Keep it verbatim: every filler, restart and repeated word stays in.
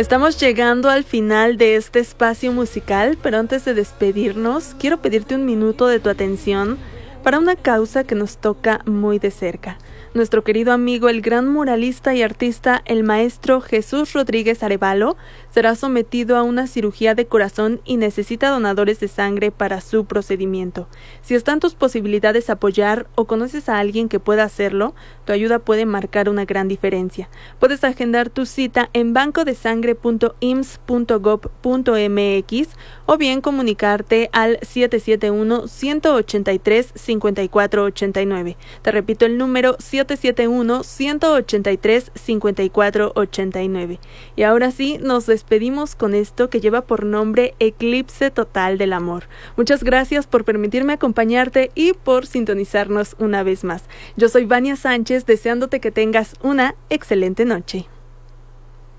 Estamos llegando al final de este espacio musical, pero antes de despedirnos, quiero pedirte un minuto de tu atención para una causa que nos toca muy de cerca. Nuestro querido amigo, el gran muralista y artista, el maestro Jesús Rodríguez Arévalo, será sometido a una cirugía de corazón y necesita donadores de sangre para su procedimiento. Si está en tus posibilidades apoyar o conoces a alguien que pueda hacerlo, tu ayuda puede marcar una gran diferencia. Puedes agendar tu cita en bancodesangre punto i m s s punto gov punto m x o bien comunicarte al siete siete uno, uno ocho tres, cinco cuatro ocho nueve. Te repito el número siete siete uno, uno ocho tres, cinco cuatro ocho nueve. Y ahora sí, nos despedimos con esto que lleva por nombre Eclipse Total del Amor. Muchas gracias por permitirme acompañarte y por sintonizarnos una vez más. Yo soy Vania Sánchez, deseándote que tengas una excelente noche.